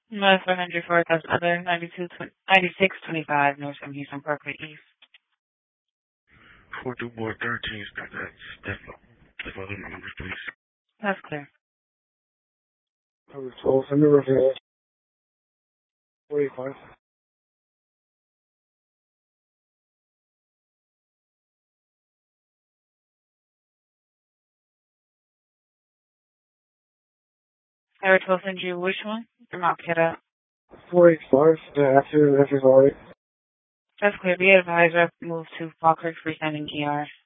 North 104,000 other 9625 North from Houston Parkway East. 42413, step other numbers, please. That's clear. Number 12, send me Riverhead. 45. Area 12 send you which one? The Mount Kidda. 485, the accident is already. That's clear. Be advised, move to Fall Creek freestanding ER.